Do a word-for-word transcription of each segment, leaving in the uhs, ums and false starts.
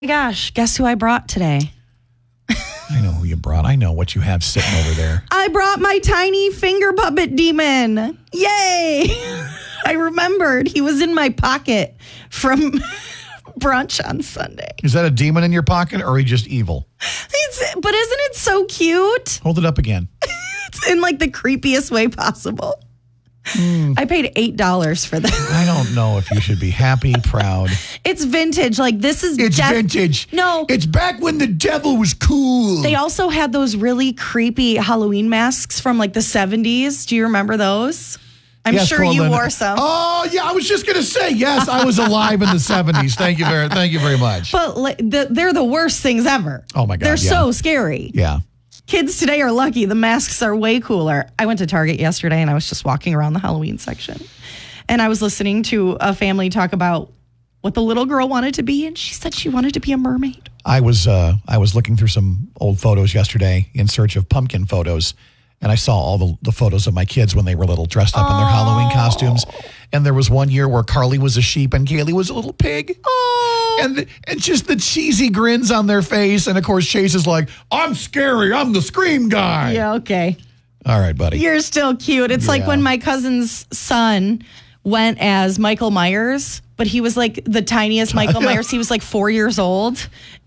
Gosh, guess who I brought today? I know who you brought. I know what you have sitting over there. I brought my tiny finger puppet demon. Yay! I remembered he was in my pocket from brunch on Sunday. Is that a demon in your pocket, or are you just evil? It's, but isn't it so cute? Hold it up again. It's in like the creepiest way possible. Mm. I paid eight dollars for that. I don't know if you should be happy, proud. It's vintage. Like, this is... It's def- vintage. No. It's back when the devil was cool. They also had those really creepy Halloween masks from like the seventies. Do you remember those? I'm yes, sure Colin. you wore some. Oh, yeah, I was just going to say, yes, I was alive in the seventies. Thank you very, thank you very much. But like, the, they're the worst things ever. Oh, my God. They're yeah. so scary. Yeah. Kids today are lucky. The masks are way cooler. I went to Target yesterday and I was just walking around the Halloween section. And I was listening to a family talk about what the little girl wanted to be. And she said she wanted to be a mermaid. I was uh, I was looking through some old photos yesterday in search of pumpkin photos. And I saw all the, the photos of my kids when they were little, dressed up oh. in their Halloween costumes. And there was one year where Carly was a sheep and Kaylee was a little pig. Oh. And, the, and just the cheesy grins on their face. And, of course, Chase is like, I'm scary. I'm the scream guy. Yeah, okay. All right, buddy. You're still cute. It's yeah. like when my cousin's son went as Michael Myers, but he was like the tiniest Michael Myers. He was like four years old.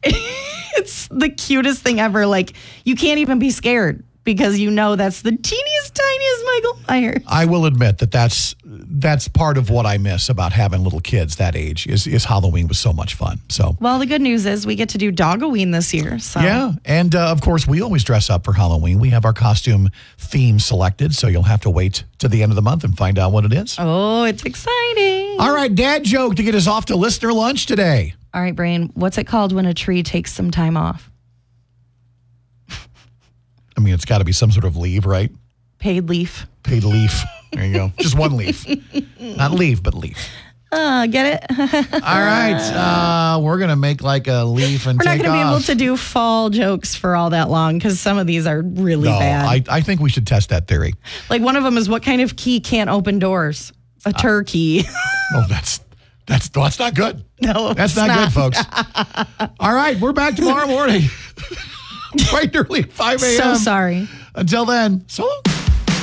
It's the cutest thing ever. Like, you can't even be scared, because you know that's the teeniest, tiniest Michael Myers. I will admit that that's that's part of what I miss about having little kids that age is, is Halloween was so much fun. So, well, the good news is we get to do Dogoween this year. So. Yeah, and uh, of course, we always dress up for Halloween. We have our costume theme selected, so you'll have to wait to the end of the month and find out what it is. Oh, it's exciting. All right, dad joke to get us off to listener lunch today. All right, Brain, what's it called when a tree takes some time off? I mean, it's got to be some sort of leave, right? Paid leaf. Paid leaf. There you go. Just one leaf. Not leave, but leaf. Uh, get it? All right. Uh, we're going to make like a leaf and we're take not going to be able off. to do fall jokes for all that long, because some of these are really no, bad. I, I think we should test that theory. Like, one of them is, what kind of key can't open doors? A turkey. Oh, that's that's that's not good. No, that's not, not good, folks. All right. We're back tomorrow morning. Bright and early at five a.m. So sorry. Until then, so long.